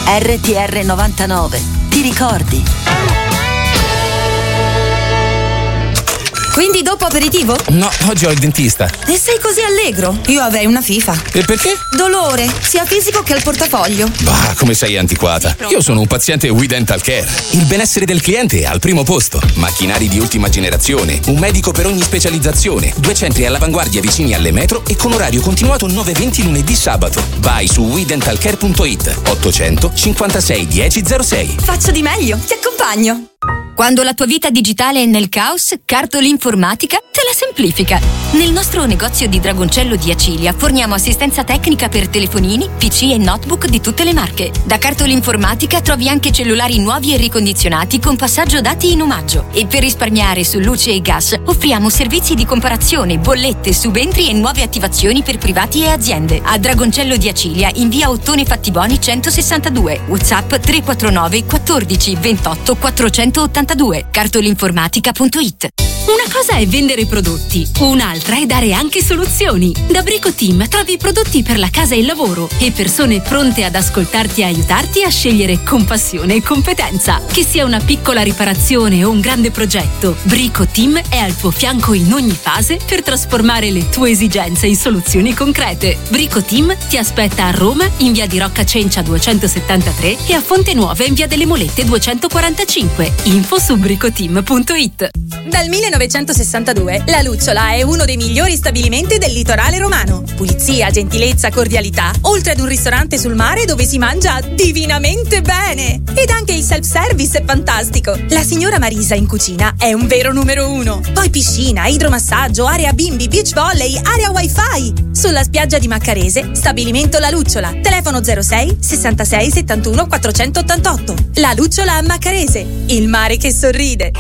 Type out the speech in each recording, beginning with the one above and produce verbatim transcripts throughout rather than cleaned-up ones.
R T R novantanove. Ti ricordi? Quindi dopo aperitivo? No, oggi ho il dentista. E sei così allegro? Io avrei una FIFA. E perché? Dolore, sia fisico che al portafoglio. Bah, come sei antiquata. Io sono un paziente We Dental Care. Il benessere del cliente è al primo posto. Macchinari di ultima generazione, un medico per ogni specializzazione, due centri all'avanguardia vicini alle metro e con orario continuato nove venti lunedì sabato. Vai su we dental care punto it. ottocento cinquantasei dieci zero sei. Faccio di meglio, ti accompagno. Quando la tua vita digitale è nel caos, Cartol Informatica te la semplifica. Nel nostro negozio di Dragoncello di Acilia forniamo assistenza tecnica per telefonini, P C e notebook di tutte le marche. Da Cartol Informatica trovi anche cellulari nuovi e ricondizionati con passaggio dati in omaggio. E per risparmiare su luce e gas offriamo servizi di comparazione, bollette, subentri e nuove attivazioni per privati e aziende. A Dragoncello di Acilia in via Ottone Fattiboni centosessantadue. WhatsApp tre quattro nove quattordici ventotto quattrocentottantadue. cartolinformatica punto it. Una cosa è vendere prodotti, un'altra è dare anche soluzioni. Da Brico Team trovi prodotti per la casa e il lavoro e persone pronte ad ascoltarti e aiutarti a scegliere con passione e competenza. Che sia una piccola riparazione o un grande progetto, Brico Team è al tuo fianco in ogni fase per trasformare le tue esigenze in soluzioni concrete. Brico Team ti aspetta a Roma in via di Rocca Cencia duecentosettantatré e a Fonte Nuova in via delle Molette duecentoquarantacinque. Info su bricoteam punto it. Dal millenovecentosessantadue la Lucciola è uno dei migliori stabilimenti del litorale romano. Pulizia, gentilezza, cordialità, oltre ad un ristorante sul mare dove si mangia divinamente bene. Ed anche il self-service è fantastico. La signora Marisa in cucina è un vero numero uno. Poi piscina, idromassaggio, area bimbi, beach volley, area wifi. Sulla spiaggia di Maccarese, stabilimento La Lucciola. Telefono zero sei sessantasei settantuno quattrocentottantotto. La Lucciola a Maccarese, il mare che sorride.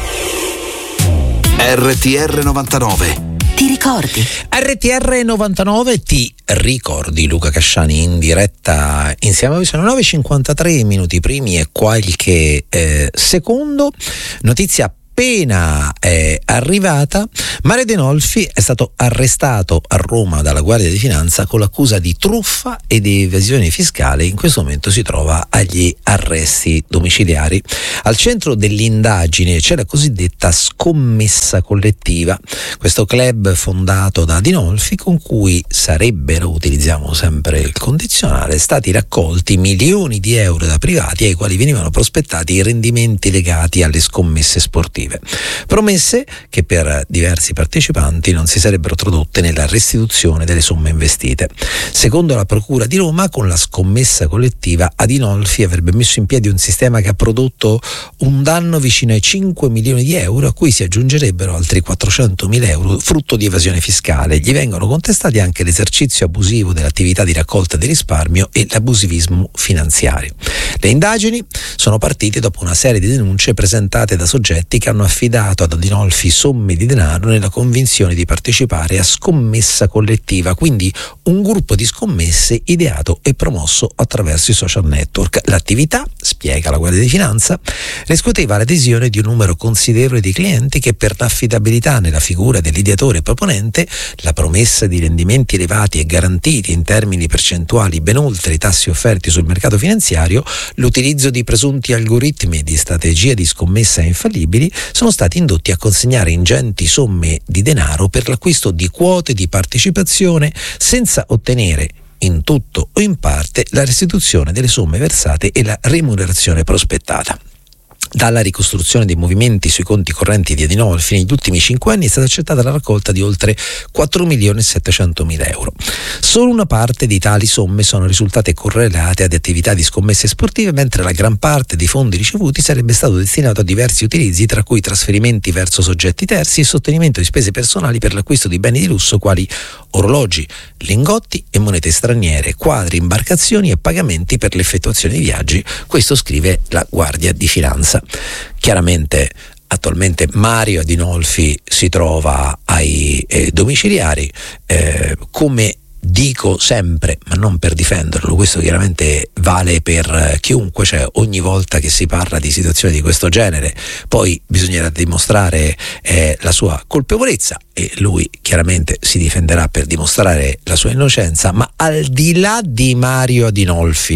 R T R novantanove. Ti ricordi? R T R novantanove ti ricordi. Luca Casciani in diretta insieme a voi. Sono nove e cinquantatré minuti primi e qualche eh, secondo. Notizia appena è arrivata. Mario Denolfi è stato arrestato a Roma dalla Guardia di Finanza con l'accusa di truffa e di evasione fiscale. In questo momento si trova agli arresti domiciliari. Al centro dell'indagine c'è la cosiddetta scommessa collettiva, questo club fondato da Denolfi con cui sarebbero, utilizziamo sempre il condizionale, stati raccolti milioni di euro da privati ai quali venivano prospettati i rendimenti legati alle scommesse sportive. Promesse che per diversi partecipanti non si sarebbero tradotte nella restituzione delle somme investite. Secondo la Procura di Roma, con la scommessa collettiva Adinolfi avrebbe messo in piedi un sistema che ha prodotto un danno vicino ai cinque milioni di euro, a cui si aggiungerebbero altri quattrocentomila euro frutto di evasione fiscale. Gli vengono contestati anche l'esercizio abusivo dell'attività di raccolta di risparmio e l'abusivismo finanziario. Le indagini sono partite dopo una serie di denunce presentate da soggetti che hanno affidato ad Adinolfi somme di denaro nella convinzione di partecipare a scommessa collettiva, quindi un gruppo di scommesse ideato e promosso attraverso i social network. L'attività, spiega la Guardia di Finanza, riscuoteva l'adesione di un numero considerevole di clienti che, per l'affidabilità nella figura dell'ideatore proponente, la promessa di rendimenti elevati e garantiti in termini percentuali ben oltre i tassi offerti sul mercato finanziario, l'utilizzo di presunti algoritmi e di strategie di scommessa infallibili, sono stati indotti a consegnare ingenti somme di denaro per l'acquisto di quote di partecipazione senza ottenere in tutto o in parte la restituzione delle somme versate e la remunerazione prospettata. Dalla ricostruzione dei movimenti sui conti correnti di Adinolfi negli ultimi cinque anni è stata accertata la raccolta di oltre quattro milioni e settecentomila euro. Solo una parte di tali somme sono risultate correlate ad attività di scommesse sportive, mentre la gran parte dei fondi ricevuti sarebbe stato destinato a diversi utilizzi, tra cui trasferimenti verso soggetti terzi e sostenimento di spese personali per l'acquisto di beni di lusso quali orologi, lingotti e monete straniere, quadri, imbarcazioni e pagamenti per l'effettuazione di viaggi. Questo scrive la Guardia di Finanza. Chiaramente attualmente Mario Adinolfi si trova ai eh, domiciliari, eh, come dico sempre, ma non per difenderlo, questo chiaramente vale per chiunque, cioè ogni volta che si parla di situazioni di questo genere poi bisognerà dimostrare eh, la sua colpevolezza e lui chiaramente si difenderà per dimostrare la sua innocenza, ma al di là di Mario Adinolfi,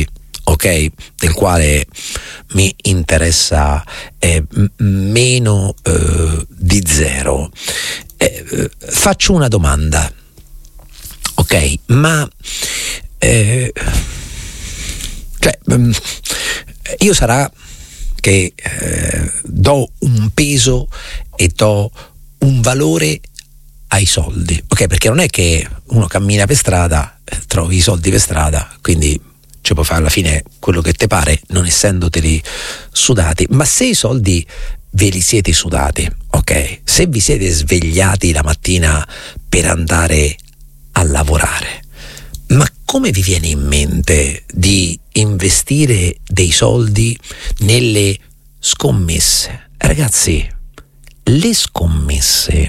ok, del quale mi interessa eh, m- meno eh, di zero, eh, faccio una domanda, ok, ma eh, cioè, io sarà che eh, do un peso e do un valore ai soldi, ok, perché non è che uno cammina per strada, eh, trovi i soldi per strada, quindi ci puoi fare alla fine quello che te pare, non essendoteli sudati. Ma se i soldi ve li siete sudati, ok, se vi siete svegliati la mattina per andare a lavorare, ma come vi viene in mente di investire dei soldi nelle scommesse? Ragazzi, le scommesse,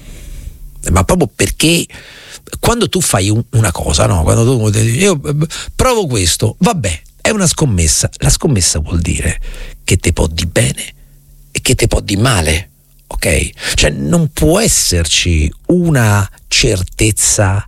ma proprio perché quando tu fai un, una cosa, no? Quando tu dici io provo questo, vabbè, è una scommessa. La scommessa vuol dire che te può di bene e che te può di male, ok? Cioè non può esserci una certezza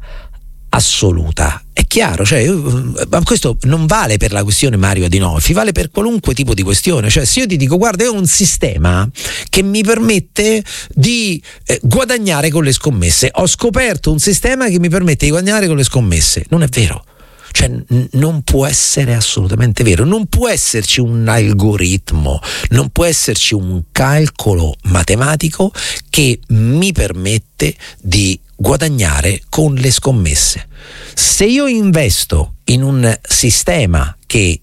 assoluta, è chiaro, cioè io, ma questo non vale per la questione Mario Adinolfi, vale per qualunque tipo di questione. Cioè se io ti dico guarda, io ho un sistema che mi permette di eh, guadagnare con le scommesse, ho scoperto un sistema che mi permette di guadagnare con le scommesse, non è vero. Cioè n- non può essere assolutamente vero, non può esserci un algoritmo, non può esserci un calcolo matematico che mi permette di guadagnare con le scommesse. Se io investo in un sistema che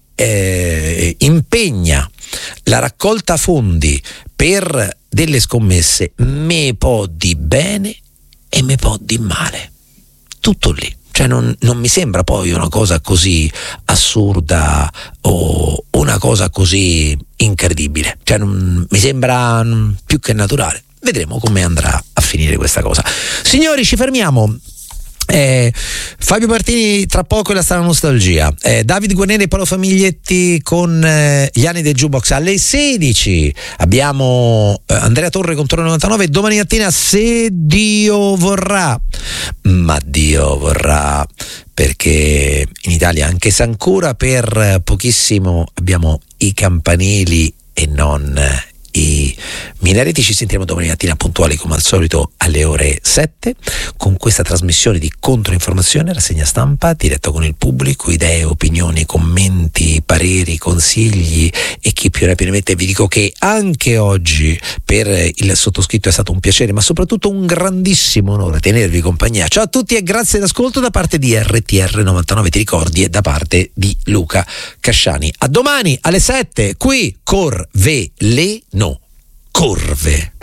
eh, impegna la raccolta fondi per delle scommesse, me può di bene e me può di male, tutto lì. Cioè non, non mi sembra poi una cosa così assurda o una cosa così incredibile, cioè non, mi sembra più che naturale. Vedremo come andrà a finire questa cosa. Signori, ci fermiamo. Eh, Fabio Martini tra poco e la strana nostalgia, eh, David Guarneri e Paolo Famiglietti con eh, gli anni del jukebox alle sedici. Abbiamo eh, Andrea Torre con Torre novantanove. Domani mattina, se Dio vorrà, ma Dio vorrà, perché in Italia, anche se ancora per pochissimo abbiamo i campanili e non i minareti, ci sentiremo domani mattina puntuali come al solito alle ore sette con questa trasmissione di controinformazione, rassegna stampa diretta con il pubblico, idee, opinioni, commenti, pareri, consigli e chi più ne più ne mette. Vi dico che anche oggi per il sottoscritto è stato un piacere, ma soprattutto un grandissimo onore tenervi compagnia. Ciao a tutti e grazie dell'ascolto da parte di R T R novantanove, ti ricordi, e da parte di Luca Casciani. A domani alle sette qui Corveleno. Corve.